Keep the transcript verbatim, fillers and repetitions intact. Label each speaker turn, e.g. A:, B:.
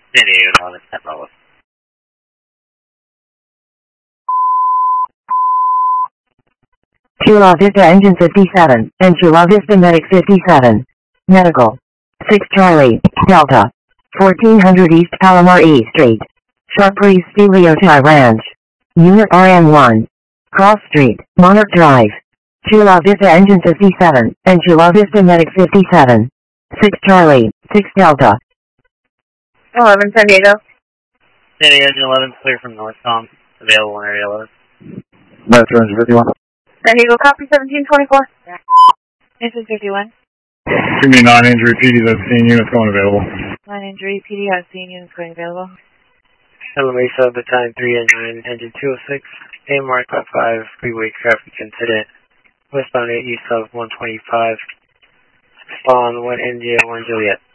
A: San Diego eleven, ten level.
B: Chula Vista Engine fifty-seven, and Chula Vista Medic fifty-seven. Medical. six Charlie, Delta. fourteen hundred East Palomar E Street. Sharpreece Stereotype Ranch. Unit R M one. Cross Street, Monarch Drive. Chula Vista Engine fifty-seven, and Chula Vista Medic fifty-seven. six Charlie, six Delta.
C: eleven, San Diego.
A: San Diego Engine eleven, clear from Northcom. Available in area eleven.
D: Metro Engine fifty-one.
C: San Diego, copy seventeen twenty-four. Engine fifty-one.
D: Give me non-injury P D, that's seeing units going available.
C: Non-injury P D, I've seen units going available.
A: Hello Mesa, battalion three and nine, engine two oh six, A Mark five, freeway traffic incident, westbound eight east of one twenty-five, spawn one India, one Juliet.